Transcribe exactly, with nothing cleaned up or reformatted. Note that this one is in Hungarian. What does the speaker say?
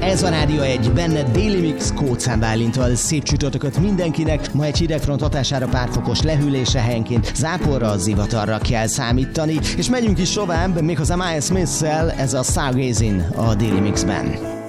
Ez a Rádió egy, benne Daily Mix Kócán Bálintal. Szép csütörtököt mindenkinek. Ma egy hidegfront hatására pár fokos lehűlése, helyenként záporra, zivatarra kell számítani. És megyünk is tovább, méghozzá Miles Smith-szel, ez a Stargazing a Daily Mixben.